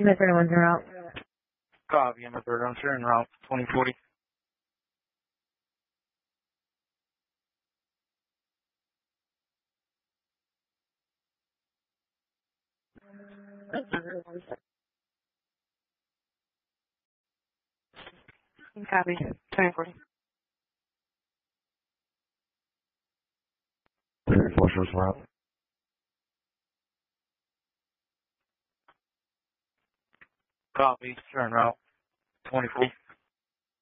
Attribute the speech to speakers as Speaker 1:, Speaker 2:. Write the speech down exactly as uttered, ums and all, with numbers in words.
Speaker 1: M S thirty-one's en route.
Speaker 2: Copy, M S thirty-one, sure, en route, twenty forty.
Speaker 1: Copy, twenty forty.
Speaker 3: thirty-four shows en route.
Speaker 2: Copy, sure, en route, twenty forty.